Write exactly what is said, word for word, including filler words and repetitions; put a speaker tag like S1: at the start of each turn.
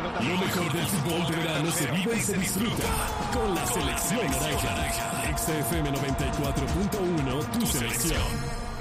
S1: Lo mejor del fútbol de verano se vive y se disfruta con la selección naranja. X F M noventa y cuatro punto uno, tu selección.